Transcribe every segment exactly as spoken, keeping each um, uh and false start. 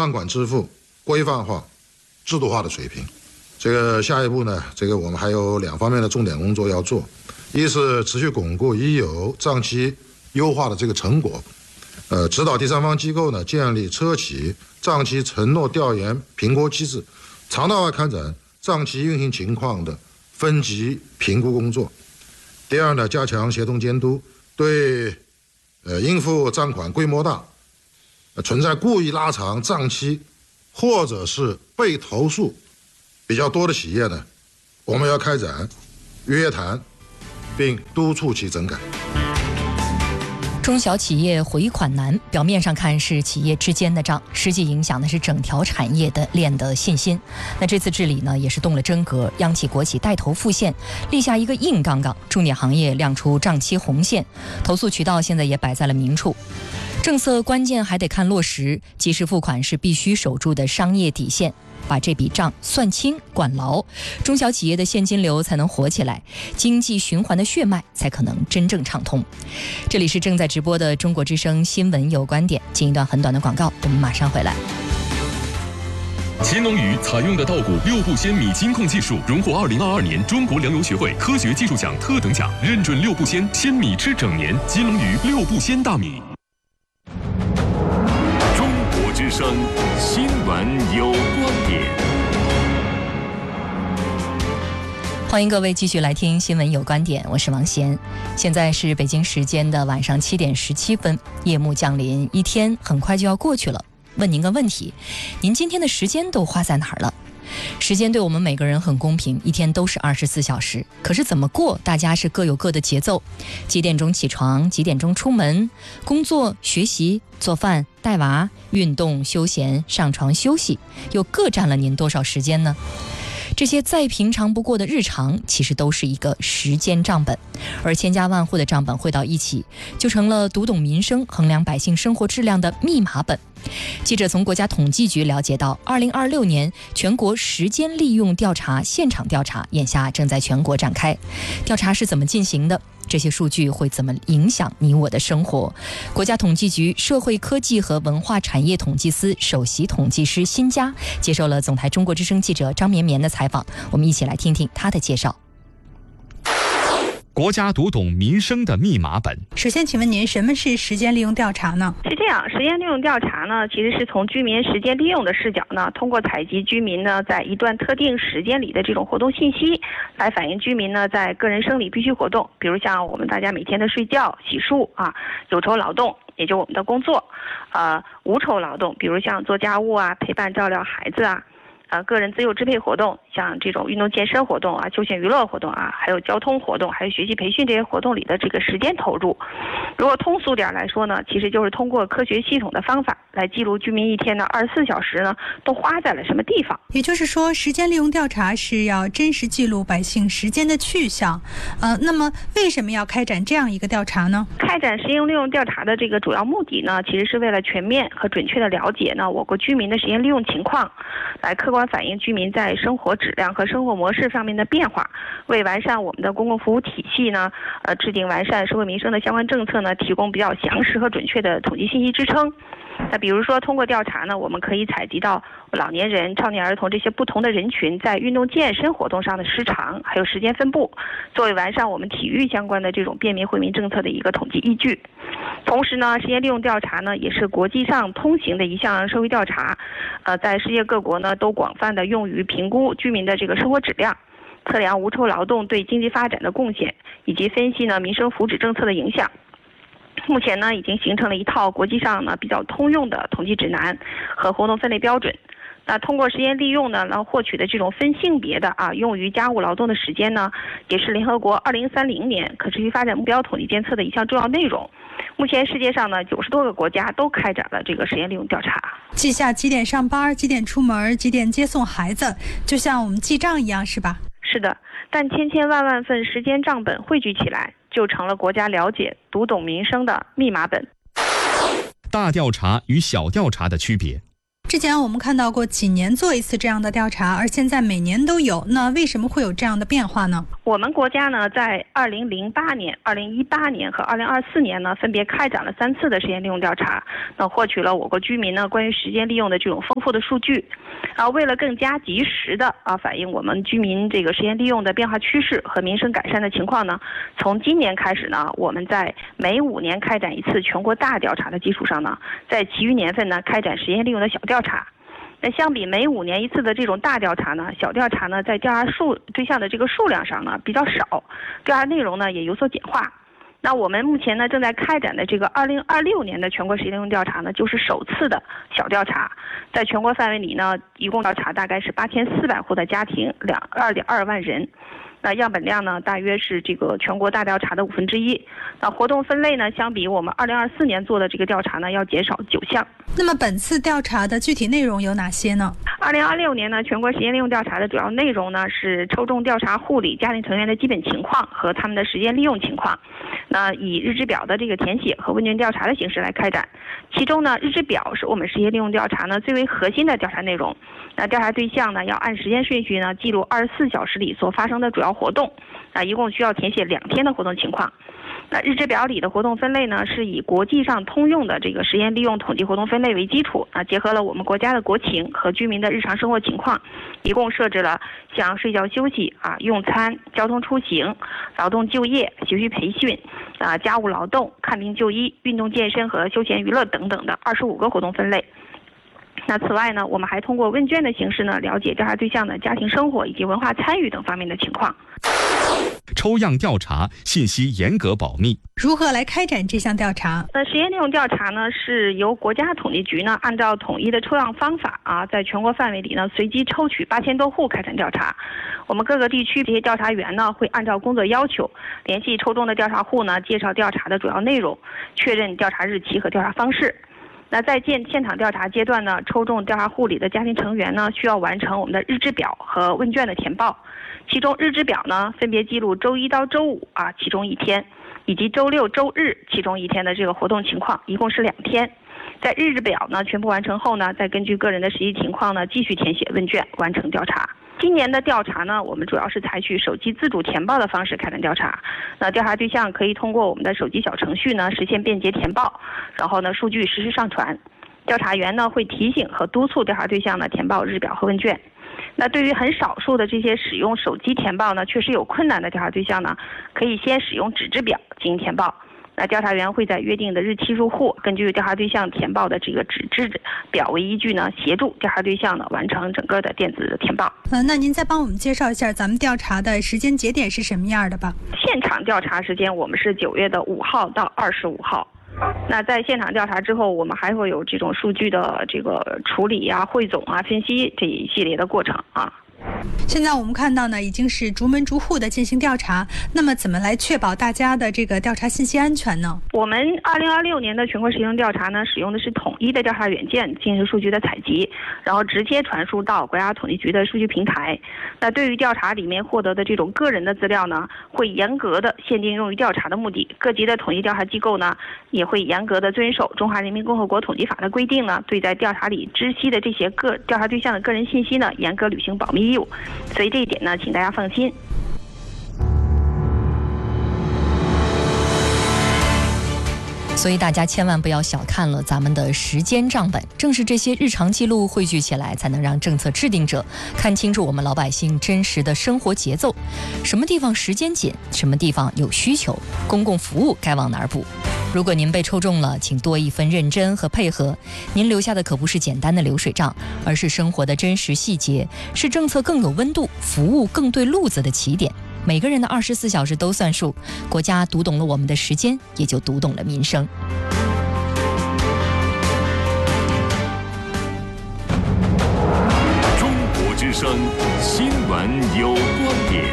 账款支付规范化、制度化的水平。这个下一步呢，这个我们还有两方面的重点工作要做，一是持续巩固已有账期优化的这个成果，呃，指导第三方机构呢建立车企账期承诺调研评估机制，常态化开展账期运行情况的分级评估工作。第二呢，加强协同监督，对呃应付账款规模大、呃、存在故意拉长账期或者是被投诉比较多的企业呢，我们要开展约谈，并督促其整改。 中小企业回款难，表面上看是企业之间的账，实际影响的是整条产业的链的信心。那这次治理呢，也是动了真格，央企国企带头复现，立下一个硬杠杠，重点行业亮出账期红线，投诉渠道现在也摆在了明处。政策关键还得看落实，及时付款是必须守住的商业底线。把这笔账算清管牢，中小企业的现金流才能活起来，经济循环的血脉才可能真正畅通。这里是正在直播的中国之声新闻有观点，进一段很短的广告，我们马上回来。 乾隆鱼采用的稻谷六步鲜米金控技术，荣获二零二二年中国粮油学会科学技术奖特等奖，认准六步鲜，鲜米吃整年。金龙鱼六步鲜大米。 中国之声新闻有观点。 欢迎各位继续来听新闻有观点，我是王贤。现在是北京时间的晚上七点十七分，夜幕降临，一天很快就要过去了。问您个问题，您今天的时间都花在哪儿了？时间对我们每个人很公平，一天都是二十四小时，可是怎么过，大家是各有各的节奏。几点钟起床，几点钟出门，工作、学习、做饭、带娃、运动、休闲、上床休息，又各占了您多少时间呢？这些再平常不过的日常，其实都是一个时间账本，而千家万户的账本汇到一起，就成了读懂民生、衡量百姓生活质量的密码本。记者从国家统计局了解到，二零二六年全国时间利用调查现场调查眼下正在全国展开。调查是怎么进行的？这些数据会怎么影响你我的生活？国家统计局社会科技和文化产业统计司首席统计师辛佳接受了总台中国之声记者张绵绵的采访，我们一起来听听他的介绍。 国家读懂民生的密码本。 首先请问您，什么是时间利用调查呢？ 是这样，时间利用调查呢，其实是从居民时间利用的视角呢，通过采集居民呢在一段特定时间里的这种活动信息，来反映居民呢在个人生理必需活动，比如像我们大家每天的睡觉、洗漱啊，有酬劳动，也就我们的工作，呃，无酬劳动，比如像做家务啊、陪伴照料孩子啊。呃，个人自由支配活动，像这种运动健身活动啊、休闲娱乐活动啊，还有交通活动，还有学习培训这些活动里的这个时间投入。如果通俗点来说呢，其实就是通过科学系统的方法来记录居民一天的二十四小时呢都花在了什么地方。 也就是说，时间利用调查是要真实记录百姓时间的去向。呃，那么为什么要开展这样一个调查呢？ 开展时间利用调查的这个主要目的呢，其实是为了全面和准确的了解呢我国居民的时间利用情况，来客观反映居民在生活质量和生活模式上面的变化，为完善我们的公共服务体系呢，呃，制定完善社会民生的相关政策呢，提供比较详实和准确的统计信息支撑。那比如说，通过调查呢，我们可以采集到老年人、少年儿童这些不同的人群在运动健身活动上的时长，还有时间分布，作为完善我们体育相关的这种便民惠民政策的一个统计依据。同时呢，时间利用调查呢，也是国际上通行的一项社会调查，呃，在世界各国呢都广泛的用于评估居民的这个生活质量，测量无酬劳动对经济发展的贡献，以及分析呢民生福祉政策的影响。目前呢，已经形成了一套国际上呢比较通用的统计指南和活动分类标准。那通过时间利用呢，然后获取的这种分性别的啊用于家务劳动的时间呢，也是联合国二零三零年可持续发展目标统计监测的一项重要内容。目前世界上呢九十多个国家都开展了这个时间利用调查， 记下几点上班、几点出门、几点接送孩子，就像我们记账一样，是吧？ 是的，但千千万万份时间账本汇聚起来，就成了国家了解、读懂民生的密码本。 大调查与小调查的区别。 之前我们看到过几年做一次这样的调查，而现在每年都有，那为什么会有这样的变化呢？ 我们国家呢，在二零零八年、二零一八年和二零二四年呢，分别开展了三次的时间利用调查，那获取了我国居民呢关于时间利用的这种丰富富的数据。啊，为了更加及时的啊反映我们居民这个实验利用的变化趋势和民生改善的情况呢，从今年开始呢，我们在每五年开展一次全国大调查的基础上呢，在其余年份呢开展实验利用的小调查。那相比每五年一次的这种大调查呢，小调查呢在调查数对象的这个数量上呢比较少，调查内容呢也有所简化。那我们目前呢正在开展的这个二零二六年的全国实验利用调查呢，就是首次的小调查，在全国范围里呢，一共调查大概是八千四百户的家庭，两二点二万人。那样本量呢，大约是这个全国大调查的五分之一。那活动分类呢，相比我们二零二四年做的这个调查呢，要减少九项。 那么本次调查的具体内容有哪些呢？ 二零二六年呢，全国实验利用调查的主要内容呢是抽中调查户里家庭成员的基本情况和他们的实践利用情况。那以日志表的这个填写和问卷调查的形式来开展。其中呢，日志表是我们实验利用调查呢最为核心的调查内容。那调查对象呢，要按时间顺序呢记录二十四小时里所发生的主要活动。啊，一共需要填写两天的活动情况。那日志表里的活动分类呢，是以国际上通用的这个实验利用统计活动分类为基础，啊，结合了我们国家的国情和居民的日常生活情况，一共设置了像睡觉休息啊、用餐、交通出行、劳动就业、学习培训啊、家务劳动、看病就医、运动健身和休闲娱乐等等的二十五个活动分类。那此外呢，我们还通过问卷的形式呢，了解调查对象的家庭生活以及文化参与等方面的情况。 抽样调查，信息严格保密。 如何来开展这项调查？ 那实验利用调查呢，是由国家统计局呢，按照统一的抽样方法啊，在全国范围里呢，随机抽取八千多户开展调查。我们各个地区这些调查员呢，会按照工作要求，联系抽中的调查户呢，介绍调查的主要内容，确认调查日期和调查方式。那在现现场调查阶段呢，抽中调查户里的家庭成员呢，需要完成我们的日志表和问卷的填报。其中日志表呢，分别记录周一到周五啊其中一天，以及周六周日其中一天的这个活动情况，一共是两天。在日志表呢全部完成后呢，再根据个人的实际情况呢，继续填写问卷，完成调查。今年的调查呢，我们主要是采取手机自主填报的方式开展调查。那调查对象可以通过我们的手机小程序呢，实现便捷填报，然后呢，数据实时上传。调查员呢会提醒和督促调查对象呢填报日表和问卷。那对于很少数的这些使用手机填报呢确实有困难的调查对象呢，可以先使用纸质表进行填报。那调查员会在约定的日期入户，根据调查对象填报的这个纸质表为依据呢，协助调查对象呢完成整个的电子填报。 呃，那您再帮我们介绍一下咱们调查的时间节点是什么样的吧？ 现场调查时间我们是九月的五号到二十五号。那在现场调查之后，我们还会有这种数据的这个处理啊、汇总啊、分析这一系列的过程啊。 现在我们看到呢，已经是逐门逐户的进行调查。那么，怎么来确保大家的这个调查信息安全呢？ 我们二零二六年的全国实验调查呢，使用的是统一的调查软件进行数据的采集，然后直接传输到国家统计局的数据平台。那对于调查里面获得的这种个人的资料呢，会严格的限定用于调查的目的。各级的统计调查机构呢，也会严格的遵守《中华人民共和国统计法》的规定呢，对在调查里知悉的这些个调查对象的个人信息呢，严格履行保密义务。所以这一点呢，请大家放心。 所以大家千万不要小看了咱们的时间账本，正是这些日常记录汇聚起来，才能让政策制定者看清楚我们老百姓真实的生活节奏，什么地方时间紧，什么地方有需求，公共服务该往哪儿补。如果您被抽中了，请多一分认真和配合，您留下的可不是简单的流水账，而是生活的真实细节，是政策更有温度、服务更对路子的起点。每个人的二十四小时都算数，国家读懂了我们的时间，也就读懂了民生。 中国之声新闻有观点，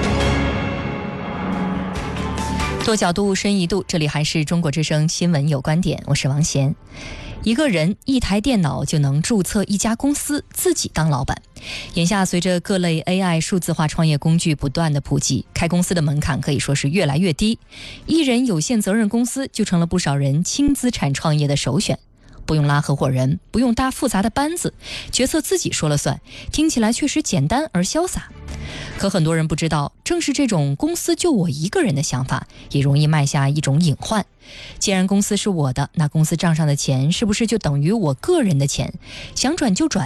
多角度，深一度，这里还是中国之声新闻有观点，我是王贤。一个人一台电脑就能注册一家公司，自己当老板。眼下随着各类 A I 数字化创业工具不断的普及，开公司的门槛可以说是越来越低，一人有限责任公司就成了不少人轻资产创业的首选。不用拉合伙人，不用搭复杂的班子，决策自己说了算，听起来确实简单而潇洒。可很多人不知道，正是这种公司就我一个人的想法，也容易埋下一种隐患。既然公司是我的，那公司账上的钱是不是就等于我个人的钱？想转就转，